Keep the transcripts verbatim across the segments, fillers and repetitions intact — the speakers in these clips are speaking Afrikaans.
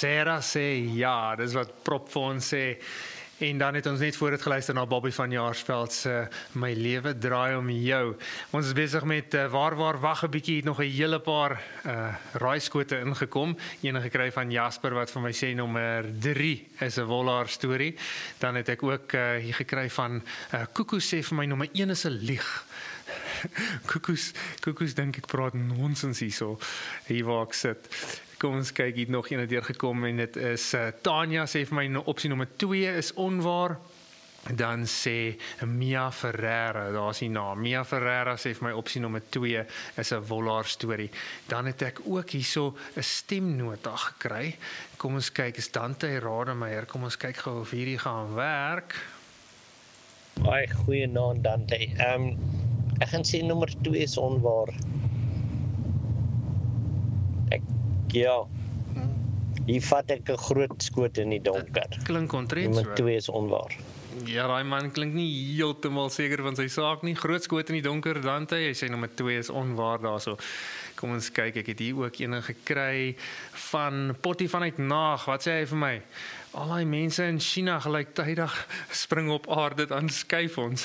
Sarah sê ja, dis wat Prop vir ons sê. En dan het ons net voor het geluister na Bobby van Jaarsveld se My lewe draai om jou. Ons is besig met uh, waar waar wag 'n bietjie, het nog 'n hele paar uh, raaiskote ingekom. Een gekry van Jasper wat vir my sê nommer drie is 'n Wollaar storie. Dan het ek ook uh, hier gekry van uh, Koekoe sê vir my nommer een is 'n lieg. Koekoes, koekoes dink ek praat nonsens hierso. Hier waar ek sit. Kom ons kyk, hier het nog een deurgekom en dit is uh, Tanya sê vir my opsie nommer twee is onwaar. Dan sê Mia Ferreira, daar is die naam. Mia Ferreira sê vir my opsie nommer twee is 'n Wollaar storie. Dan het ek ook hierso 'n stemnota gekry. Kom ons kyk, is Dante Rademeier. Kom ons kyk gou of hierdie gaan werk. Baie goeie naam Dante. Ehm um, ek gaan sê nommer twee is onwaar. Ek ja. Hier vat ek 'n groot skoot in die donker. Dit klink ontrent. Nommer twee is onwaar. Ja, daai man klink nie heeltemal seker van sy saak nie. Groot skoot in die donker, Dante. Hy sê nommer twee is onwaar daarso. Kom ons kyk, ek het hier ook een gekry van Potty vanuit Naag. Wat sê hy vir my? Al die mense in China gelyktydig spring op aarde, dan skuif ons.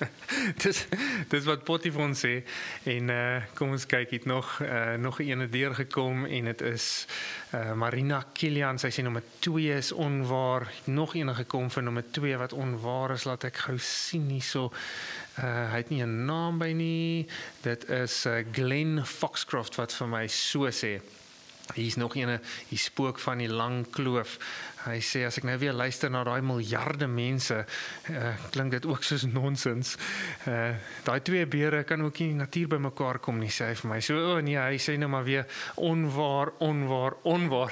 dis dis wat Potty vir ons sê. En uh, kom ons kyk, het nog uh, nog 'n ene deurgekom en dit is uh, Marina Kilian. Sy sê nommer twee is onwaar. Nog ene gekom vir nommer twee wat onwaar is. Laat ek gou sien hierso. Uh, hy het nie 'n naam by nie. Dit is uh, Glenn Foxcroft wat vir my so sê. Hier is nog ene, die spook van die lang kloof. Hy sê, as ek nou weer luister na daai miljarde mense, uh, klink dit ook soos nonsens. Uh, daai twee beere kan ook nie natuur by mekaar kom nie, sê hy vir my. So, oh nee, hy sê nou maar weer, onwaar, onwaar, onwaar.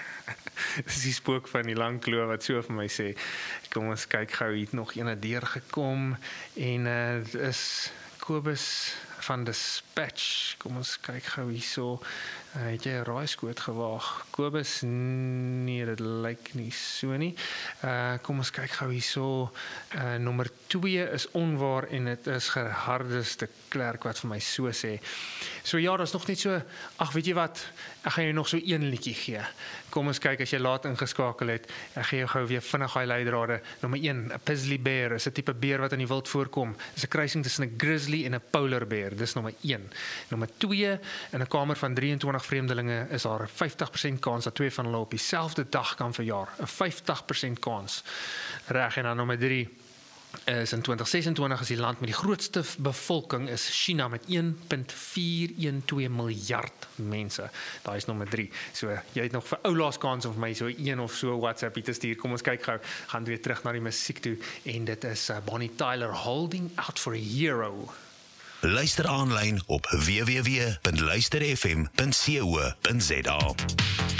Dis die spook van die lang kloof wat so vir my sê. Kom ons kyk gou, hier het nog ene deurgekom, en uh, dit is Kobus van Dispatch. Kom ons kyk gou hierso. Uh, het jy 'n raaiskoot gewaag? Kobus, nee, dit lyk nie so nie. Uh, kom ons kyk gou hierso. Uh, nommer twee is onwaar en dit is Gerhardus de Klerk wat vir my so sê. So ja, dat is nog net so, ag weet jy wat, ek gaan jou nog so een liedjie gee. Kom ons kyk as jy laat ingeskakel het. Ek gee jou gou weer vinnig daai leidrade. Nommer een, 'n Pizzly bear is 'n tipe beer wat in die wild voorkom. Dis 'n kruising tussen 'n grizzly en 'n polar bear. Dis nommer een. Nommer twee, in 'n kamer van drieëntwintig vreemdelinge is daar 'n vyftig persent kans dat twee van hulle op dieselfde dag kan verjaar. 'n vyftig persent kans. Reg, en dan nommer drie is in twintig ses en twintig is die land met die grootste bevolking is China met een komma vier een twee miljard mense. Daai is nommer drie. So jy het nog vir oulaas kans om my so een of so WhatsApp te stuur. Kom ons kyk gou. Gaan weer terug na die musiek toe en dit is uh, Bonnie Tyler, Holding Out for a Hero. Luister aanlyn op w w w punt luister f m punt co punt za.